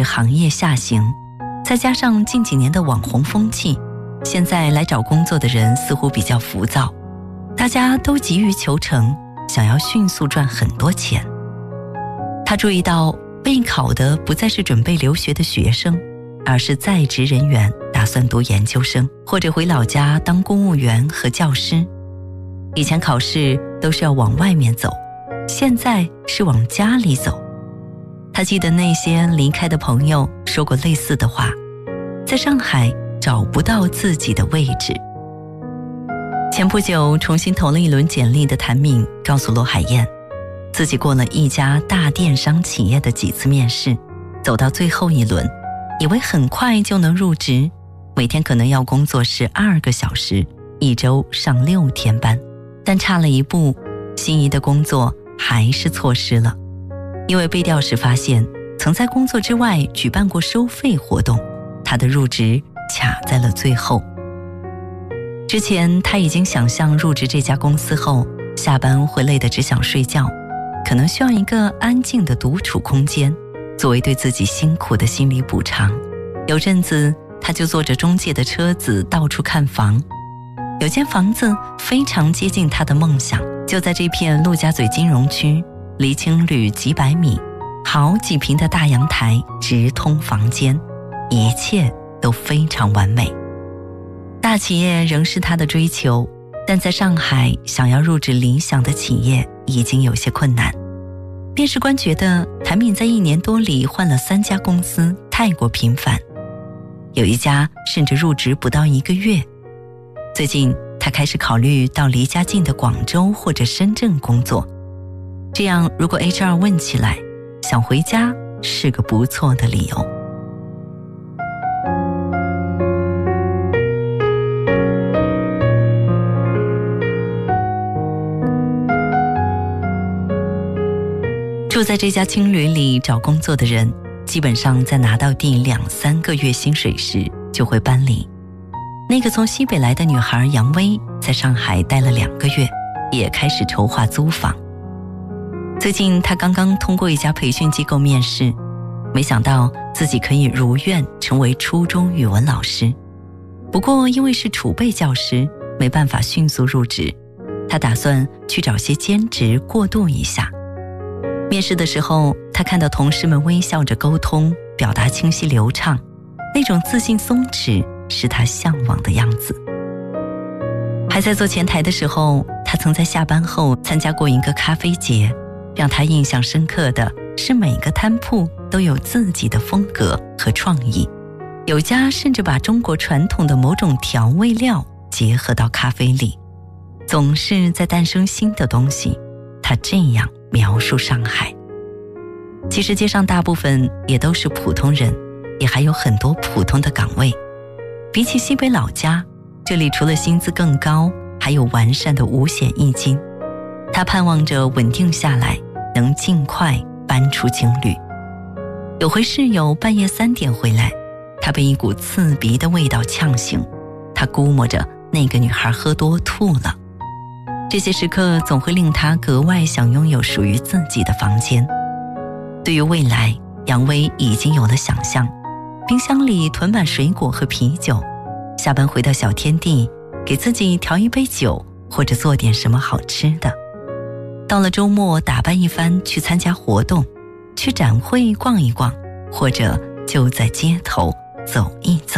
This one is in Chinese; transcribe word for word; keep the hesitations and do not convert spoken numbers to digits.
着行业下行，再加上近几年的网红风气，现在来找工作的人似乎比较浮躁，大家都急于求成，想要迅速赚很多钱。他注意到备考的不再是准备留学的学生，而是在职人员打算读研究生或者回老家当公务员和教师。以前考试都是要往外面走，现在是往家里走。他记得那些离开的朋友说过类似的话，在上海找不到自己的位置。前不久重新投了一轮简历的谭敏告诉罗海燕，自己过了一家大电商企业的几次面试，走到最后一轮，以为很快就能入职，每天可能要工作十二个小时，一周上六天班，但差了一步，心仪的工作还是错失了。因为背调时发现曾在工作之外举办过收费活动，他的入职卡在了最后。之前他已经想象入职这家公司后，下班会累得只想睡觉，可能需要一个安静的独处空间，作为对自己辛苦的心理补偿。有阵子他就坐着中介的车子到处看房，有间房子非常接近他的梦想，就在这片陆家嘴金融区，离青旅几百米，好几平的大阳台直通房间，一切都非常完美。大企业仍是他的追求，但在上海想要入职理想的企业已经有些困难。面试官觉得谭敏在一年多里换了三家公司，太过频繁，有一家甚至入职不到一个月。最近他开始考虑到离家近的广州或者深圳工作，这样如果 H R 问起来，想回家是个不错的理由。住在这家青旅里找工作的人，基本上在拿到第两三个月薪水时就会搬离。那个从西北来的女孩杨薇在上海待了两个月，也开始筹划租房。最近她刚刚通过一家培训机构面试，没想到自己可以如愿成为初中语文老师。不过因为是储备教师，没办法迅速入职，她打算去找些兼职过渡一下。面试的时候，他看到同事们微笑着沟通，表达清晰流畅，那种自信松弛是他向往的样子。还在做前台的时候，他曾在下班后参加过一个咖啡节，让他印象深刻的是每个摊铺都有自己的风格和创意，有家甚至把中国传统的某种调味料结合到咖啡里，总是在诞生新的东西。他这样描述上海。其实街上大部分也都是普通人，也还有很多普通的岗位。比起西北老家，这里除了薪资更高，还有完善的五险一金。他盼望着稳定下来，能尽快搬出青旅。有回室友半夜三点回来，他被一股刺鼻的味道呛醒，他估摸着那个女孩喝多吐了。这些时刻总会令他格外想拥有属于自己的房间。对于未来，杨薇已经有了想象，冰箱里囤满水果和啤酒，下班回到小天地，给自己调一杯酒，或者做点什么好吃的。到了周末打扮一番去参加活动，去展会逛一逛，或者就在街头走一走。